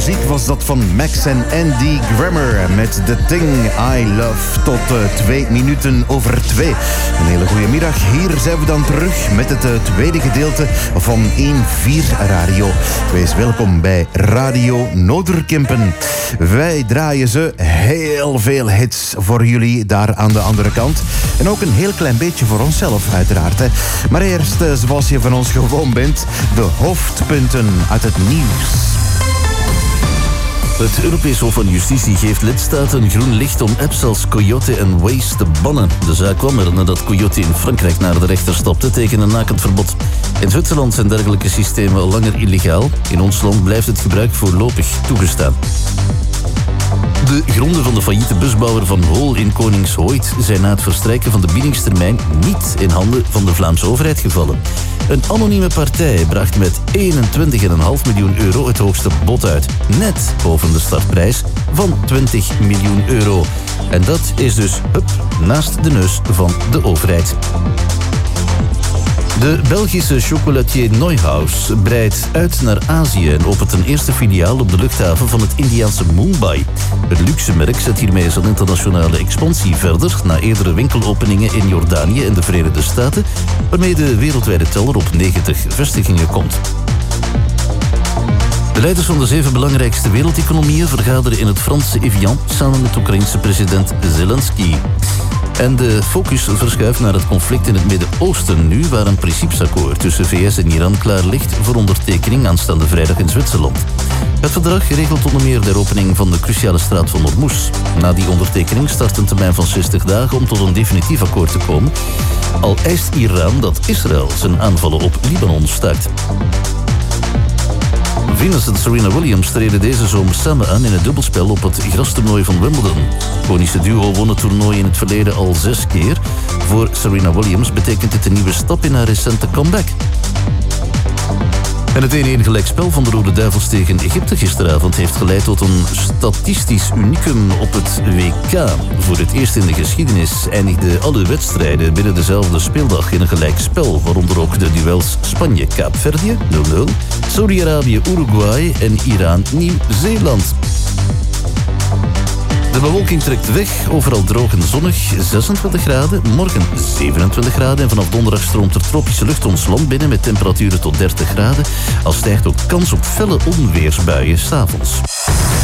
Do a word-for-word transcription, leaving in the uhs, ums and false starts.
muziek was dat van Max en Andy Grammer met The Thing I Love tot uh, twee minuten over twee. Een hele goede middag. Hier zijn we dan terug met het uh, tweede gedeelte van één vier Radio. Wees welkom bij Radio Noorderkempen. Wij draaien ze heel veel hits voor jullie daar aan de andere kant. En ook een heel klein beetje voor onszelf uiteraard. Hè. Maar eerst, uh, zoals je van ons gewoon bent, de hoofdpunten uit het nieuws. Het Europees Hof van Justitie geeft lidstaten groen licht om apps als Coyote en Waze te bannen. De zaak kwam er nadat Coyote in Frankrijk naar de rechter stapte tegen een nakend verbod. In Zwitserland zijn dergelijke systemen al langer illegaal. In ons land blijft het gebruik voorlopig toegestaan. De gronden van de failliete busbouwer Van Hool in Koningshooit zijn na het verstrijken van de biedingstermijn niet in handen van de Vlaamse overheid gevallen. Een anonieme partij bracht met eenentwintig komma vijf miljoen euro het hoogste bod uit. Net boven de startprijs van twintig miljoen euro. En dat is dus hup, naast de neus van de overheid. De Belgische chocolatier Neuhaus breidt uit naar Azië en opent een eerste filiaal op de luchthaven van het Indiaanse Mumbai. Het luxe merk zet hiermee zijn internationale expansie verder na eerdere winkelopeningen in Jordanië en de Verenigde Staten, waarmee de wereldwijde teller op negentig vestigingen komt. De leiders van de zeven belangrijkste wereldeconomieën vergaderen in het Franse Evian samen met de Oekraïense president Zelensky. En de focus verschuift naar het conflict in het Midden-Oosten nu, waar een principesakkoord tussen V S en Iran klaar ligt voor ondertekening aanstaande vrijdag in Zwitserland. Het verdrag regelt onder meer de heropening van de cruciale straat van Hormuz. Na die ondertekening start een termijn van zestig dagen om tot een definitief akkoord te komen. Al eist Iran dat Israël zijn aanvallen op Libanon staakt. Venus en Serena Williams treden deze zomer samen aan in het dubbelspel op het grastoernooi van Wimbledon. Het konische duo won het toernooi in het verleden al zes keer. Voor Serena Williams betekent dit een nieuwe stap in haar recente comeback. En het één-één gelijkspel van de Rode Duivels tegen Egypte gisteravond heeft geleid tot een statistisch unicum op het W K. Voor het eerst in de geschiedenis eindigden alle wedstrijden binnen dezelfde speeldag in een gelijkspel, waaronder ook de duels Spanje-Kaapverdië nul nul, Saudi-Arabië-Uruguay en Iran-Nieuw-Zeeland. De bewolking trekt weg, overal droog en zonnig, zesentwintig graden. Morgen zevenentwintig graden en vanaf donderdag stroomt er tropische lucht ons land binnen met temperaturen tot dertig graden. Al stijgt ook kans op felle onweersbuien 's avonds.